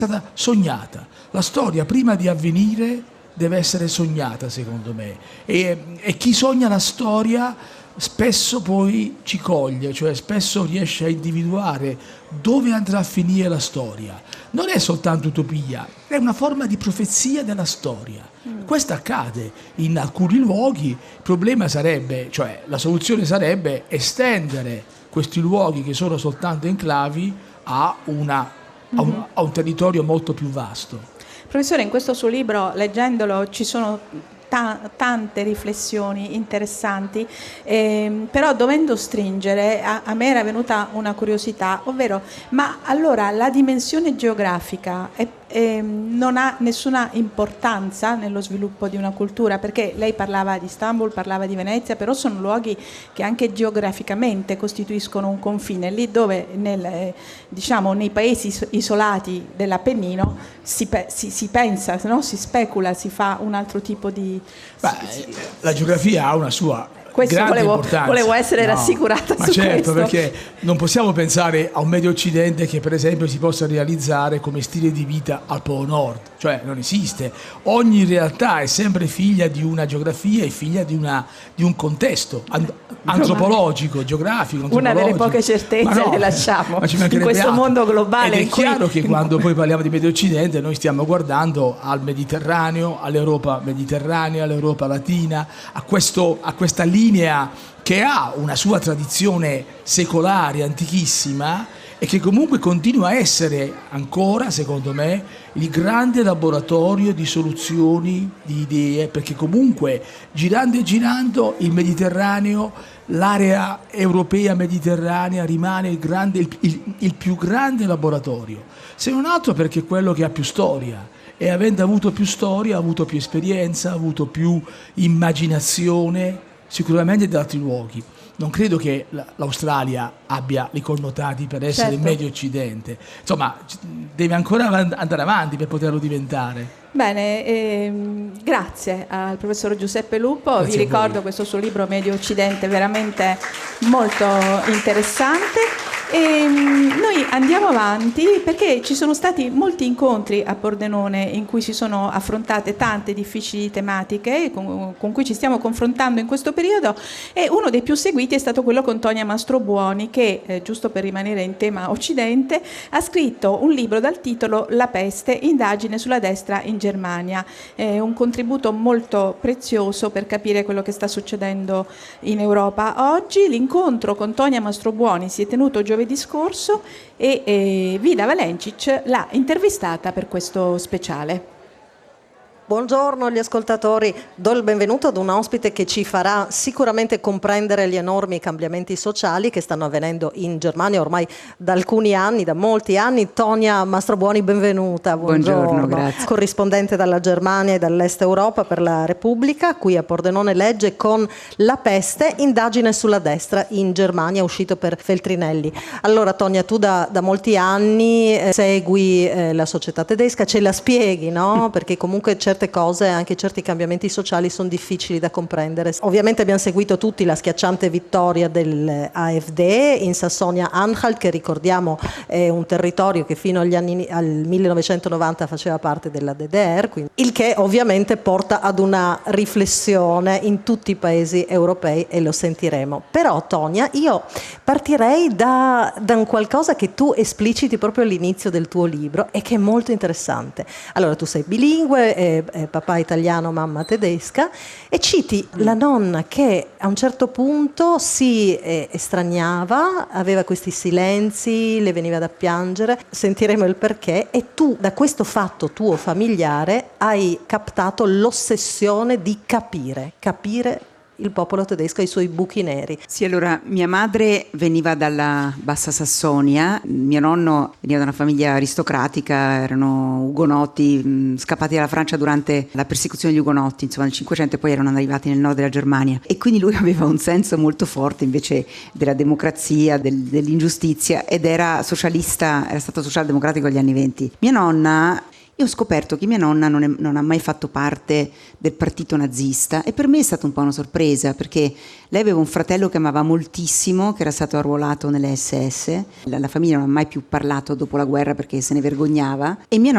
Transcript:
stata sognata. La storia, prima di avvenire, deve essere sognata, secondo me. E chi sogna la storia spesso poi ci coglie, cioè spesso riesce a individuare dove andrà a finire la storia. Non è soltanto utopia, è una forma di profezia della storia. Questo accade in alcuni luoghi, il problema sarebbe, cioè la soluzione sarebbe estendere questi luoghi che sono soltanto enclavi a un territorio molto più vasto. Professore, in questo suo libro, leggendolo, ci sono tante riflessioni interessanti, però dovendo stringere, a me era venuta una curiosità, ovvero, ma allora la dimensione geografica non ha nessuna importanza nello sviluppo di una cultura? Perché lei parlava di Istanbul, parlava di Venezia, però sono luoghi che anche geograficamente costituiscono un confine, lì dove diciamo, nei paesi isolati dell'Appennino si pensa, no? Si specula, si fa un altro tipo di... La geografia ha una sua questo volevo essere no, rassicurata ma su certo, questo. Perché non possiamo pensare a un Medio Occidente che per esempio si possa realizzare come stile di vita al Polo Nord, cioè non esiste. Ogni realtà è sempre figlia di una geografia e figlia di un contesto antropologico, geografico, una delle poche certezze che lasciamo in questo mondo globale. Ed è chiaro che quando poi parliamo di Medio Occidente noi stiamo guardando al Mediterraneo, all'Europa mediterranea, all'Europa latina, a questa linea che ha una sua tradizione secolare, antichissima, e che comunque continua a essere ancora, secondo me, il grande laboratorio di soluzioni, di idee, perché comunque girando e girando il Mediterraneo, l'area europea mediterranea rimane il più grande laboratorio, se non altro perché è quello che ha più storia. E avendo avuto più storia, ha avuto più esperienza, ha avuto più immaginazione, sicuramente da altri luoghi. Non credo che l'Australia abbia i connotati per essere il Medio Occidente. Insomma, deve ancora andare avanti per poterlo diventare. Bene, grazie al professor Giuseppe Lupo. Grazie. Vi ricordo questo suo libro Medio Occidente, veramente molto interessante. E noi andiamo avanti perché ci sono stati molti incontri a Pordenone in cui si sono affrontate tante difficili tematiche con cui ci stiamo confrontando in questo periodo, e uno dei più seguiti è stato quello con Tonia Mastrobuoni che, giusto per rimanere in tema Occidente, ha scritto un libro dal titolo La peste, indagine sulla destra in Germania. È un contributo molto prezioso per capire quello che sta succedendo in Europa oggi. L'incontro con Tonia Mastrobuoni si è tenuto giovedì scorso e Vida Valencic l'ha intervistata per questo speciale. Buongiorno agli ascoltatori, do il benvenuto ad un ospite che ci farà sicuramente comprendere gli enormi cambiamenti sociali che stanno avvenendo in Germania ormai da alcuni anni, da molti anni. Tonia Mastrobuoni, benvenuta. Buongiorno, grazie. Corrispondente dalla Germania e dall'Est Europa per la Repubblica, qui a Pordenone legge con La peste, indagine sulla destra in Germania, uscito per Feltrinelli. Allora Tonia, tu da molti anni segui la società tedesca, ce la spieghi, no? Perché comunque certe cose, anche certi cambiamenti sociali sono difficili da comprendere. Ovviamente abbiamo seguito tutti la schiacciante vittoria dell'AfD in Sassonia-Anhalt, che ricordiamo è un territorio che fino al 1990 faceva parte della DDR, quindi, il che ovviamente porta ad una riflessione in tutti i paesi europei e lo sentiremo. Però Tonia, io partirei da un qualcosa che tu espliciti proprio all'inizio del tuo libro e che è molto interessante. Allora, tu sei bilingue, papà italiano, mamma tedesca, e citi la nonna che a un certo punto si estraniava, aveva questi silenzi, le veniva da piangere, sentiremo il perché, e tu da questo fatto tuo familiare hai captato l'ossessione di capire il popolo tedesco e i suoi buchi neri. Sì, allora mia madre veniva dalla Bassa Sassonia, mio nonno veniva da una famiglia aristocratica, erano ugonotti scappati dalla Francia durante la persecuzione degli ugonotti, insomma nel 500, e poi erano arrivati nel nord della Germania, e quindi lui aveva un senso molto forte invece della democrazia, dell'ingiustizia, ed era socialista, era stato socialdemocratico negli anni 20. Mia nonna, io ho scoperto che mia nonna non ha mai fatto parte del partito nazista, e per me è stata un po' una sorpresa, perché lei aveva un fratello che amava moltissimo, che era stato arruolato nelle SS, la famiglia non ha mai più parlato dopo la guerra perché se ne vergognava, e mia